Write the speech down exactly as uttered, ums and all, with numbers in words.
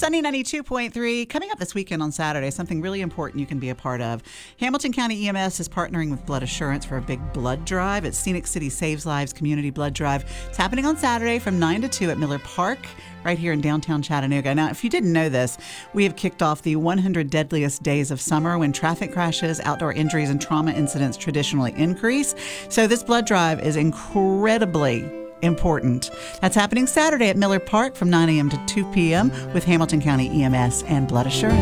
Sunny ninety-two point three. Coming up this weekend on Saturday, something really important you can be a part of. Hamilton County E M S is partnering with Blood Assurance for a big blood drive. It's Scenic City Saves Lives Community Blood Drive. It's happening on Saturday from nine to two at Miller Park, right here in downtown Chattanooga. Now, if you didn't know this, we have kicked off the one hundred deadliest days of summer when traffic crashes, outdoor injuries, and trauma incidents traditionally increase. So this blood drive is incredibly important. That's happening Saturday at Miller Park from nine a.m. to two p.m. with Hamilton County E M S and Blood Assurance.